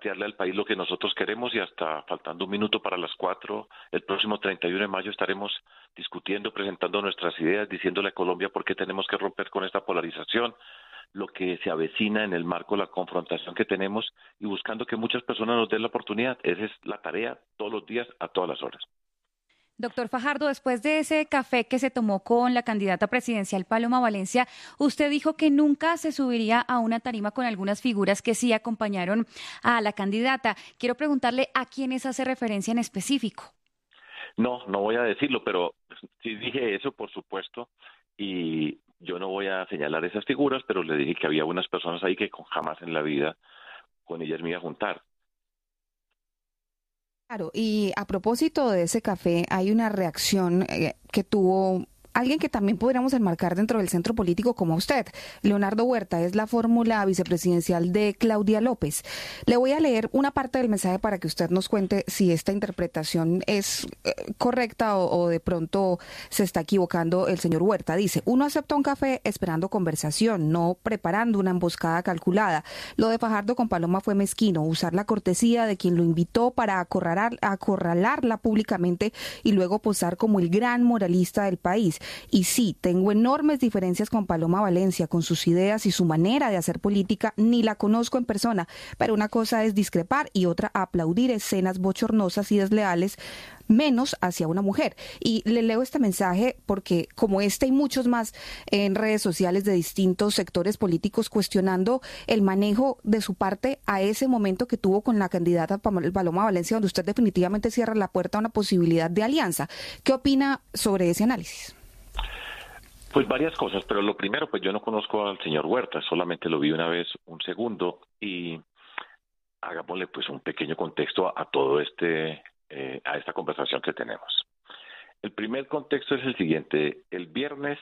plantearle al país lo que nosotros queremos y hasta faltando un minuto para las 4, el próximo 31 de mayo estaremos discutiendo, presentando nuestras ideas, diciéndole a Colombia por qué tenemos que romper con esta polarización, lo que se avecina en el marco de la confrontación que tenemos y buscando que muchas personas nos den la oportunidad. Esa es la tarea todos los días, a todas las horas. Doctor Fajardo, después de ese café que se tomó con la candidata presidencial Paloma Valencia, usted dijo que nunca se subiría a una tarima con algunas figuras que sí acompañaron a la candidata. Quiero preguntarle a quiénes hace referencia en específico. No, no voy a decirlo, pero sí dije eso, por supuesto, y yo no voy a señalar esas figuras, pero le dije que había unas personas ahí que jamás en la vida con ellas me iba a juntar. Claro, y a propósito de ese café, hay una reacción que tuvo alguien que también podríamos enmarcar dentro del centro político como usted. Leonardo Huerta es la fórmula vicepresidencial de Claudia López. Le voy a leer una parte del mensaje para que usted nos cuente si esta interpretación es correcta o de pronto se está equivocando el señor Huerta. Dice, uno acepta un café esperando conversación, no preparando una emboscada calculada. Lo de Fajardo con Paloma fue mezquino, usar la cortesía de quien lo invitó para acorralarla públicamente y luego posar como el gran moralista del país. Y sí, tengo enormes diferencias con Paloma Valencia, con sus ideas y su manera de hacer política, ni la conozco en persona, pero una cosa es discrepar y otra aplaudir escenas bochornosas y desleales, menos hacia una mujer. Y le leo este mensaje porque, como este y muchos más en redes sociales de distintos sectores políticos cuestionando el manejo de su parte a ese momento que tuvo con la candidata Paloma Valencia, donde usted definitivamente cierra la puerta a una posibilidad de alianza. ¿Qué opina sobre ese análisis? Pues varias cosas, pero lo primero, pues yo no conozco al señor Huerta, solamente lo vi una vez, un segundo, y hagámosle pues un pequeño contexto a todo a esta conversación que tenemos. El primer contexto es el siguiente: el viernes,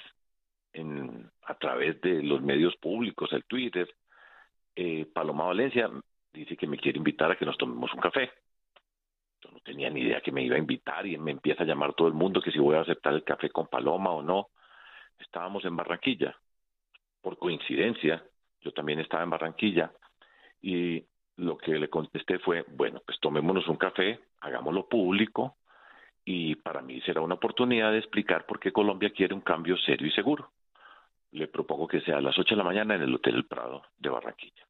a través de los medios públicos, el Twitter, Paloma Valencia dice que me quiere invitar a que nos tomemos un café. Yo no tenía ni idea que me iba a invitar y me empieza a llamar todo el mundo que si voy a aceptar el café con Paloma o no. Estábamos en Barranquilla. Por coincidencia, yo también estaba en Barranquilla y lo que le contesté fue, bueno, pues tomémonos un café, hagámoslo público y para mí será una oportunidad de explicar por qué Colombia quiere un cambio serio y seguro. Le propongo que sea a las 8 de la mañana en el Hotel El Prado de Barranquilla.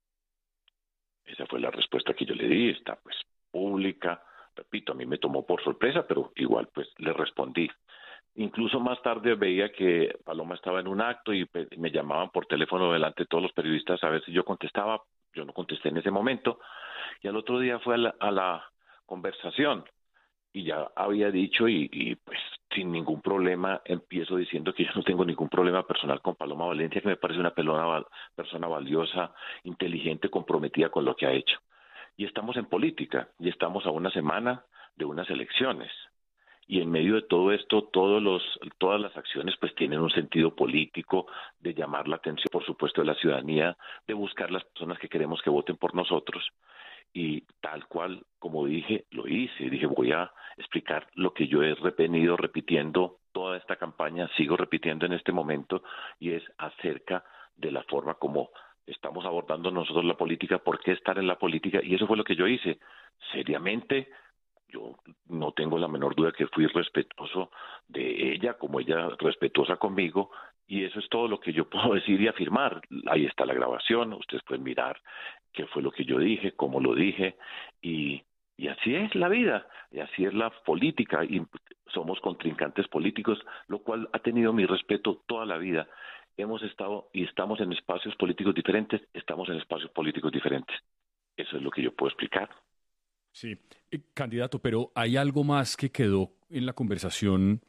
Esa fue la respuesta que yo le di, está pues pública. Repito, a mí me tomó por sorpresa, pero igual pues le respondí. Incluso más tarde veía que Paloma estaba en un acto y me llamaban por teléfono delante de todos los periodistas a ver si yo contestaba. Yo no contesté en ese momento. Y al otro día fue a la conversación y ya había dicho y pues sin ningún problema empiezo diciendo que yo no tengo ningún problema personal con Paloma Valencia, que me parece una persona valiosa, inteligente, comprometida con lo que ha hecho. Y estamos en política y estamos a una semana de unas elecciones. Y en medio de todo esto, todas las acciones pues tienen un sentido político, de llamar la atención, por supuesto, de la ciudadanía, de buscar las personas que queremos que voten por nosotros. Y tal cual, como dije, lo hice. Dije, voy a explicar lo que yo he venido repitiendo toda esta campaña, sigo repitiendo en este momento, y es acerca de la forma como estamos abordando nosotros la política, por qué estar en la política, y eso fue lo que yo hice, seriamente. Yo no tengo la menor duda que fui respetuoso de ella, como ella respetuosa conmigo, y eso es todo lo que yo puedo decir y afirmar. Ahí está la grabación, ustedes pueden mirar qué fue lo que yo dije, cómo lo dije, y así es la vida, y así es la política, y somos contrincantes políticos, lo cual ha tenido mi respeto toda la vida. Hemos estado y estamos en espacios políticos diferentes, estamos en espacios políticos diferentes. Eso es lo que yo puedo explicar. Sí, candidato, pero hay algo más que quedó en la conversación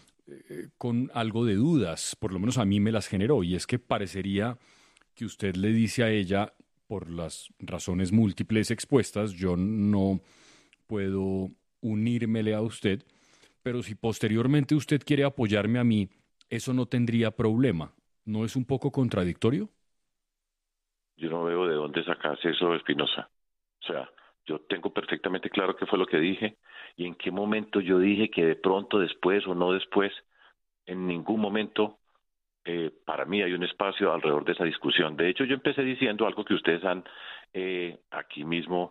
con algo de dudas, por lo menos a mí me las generó, y es que parecería que usted le dice a ella, por las razones múltiples expuestas, yo no puedo unírmele a usted, pero si posteriormente usted quiere apoyarme a mí, eso no tendría problema. ¿No es un poco contradictorio? Yo no veo de dónde sacarse eso, Espinosa. O sea, yo tengo perfectamente claro qué fue lo que dije y en qué momento yo dije que de pronto, después o no después. En ningún momento para mí hay un espacio alrededor de esa discusión. De hecho, yo empecé diciendo algo que ustedes han aquí mismo